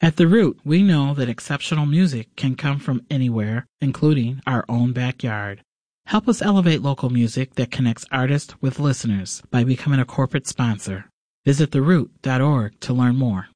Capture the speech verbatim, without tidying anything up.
At The Root, we know that exceptional music can come from anywhere, including our own backyard. Help us elevate local music that connects artists with listeners by becoming a corporate sponsor. Visit the root dot org to learn more.